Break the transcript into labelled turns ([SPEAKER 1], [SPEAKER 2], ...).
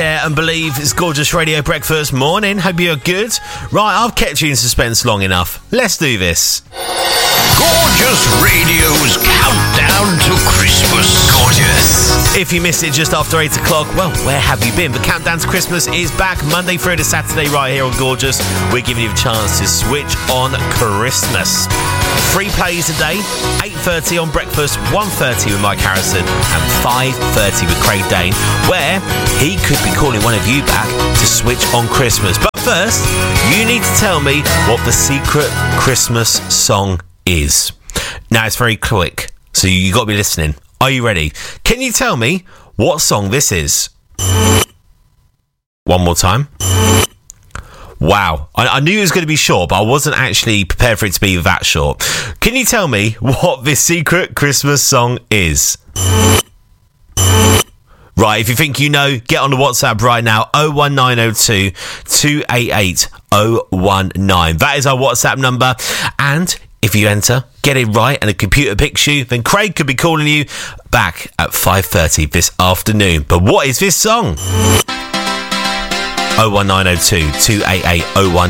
[SPEAKER 1] Yeah, and Believe it's Gorgeous Radio Breakfast. Morning, hope you're good. Right, I've kept you in suspense long enough. Let's do this.
[SPEAKER 2] Gorgeous Radio's countdown to Christmas. Gorgeous.
[SPEAKER 1] If you missed it just after 8 o'clock, well, where have you been? The Countdown to Christmas is back Monday through to Saturday right here on Gorgeous. We're giving you a chance to switch on Christmas. 3 plays a day, 8:30 on Breakfast, 1:30 with Mike Harrison and 5:30 with Craig Dane, where he could be calling one of you back to switch on Christmas. But first, you need to tell me what the secret Christmas song is. Now, it's very quick, so you got to be listening. Are you ready? Can you tell me what song this is? One more time. Wow. I knew it was going to be short, but I wasn't actually prepared for it to be that short. Can you tell me what this secret Christmas song is? Right, if you think you know, get on the WhatsApp right now, 01902 288 019. That is our WhatsApp number. And if you enter, get it right, and the computer picks you, then Craig could be calling you back at 5:30 this afternoon. But what is this song? 01902 288 019.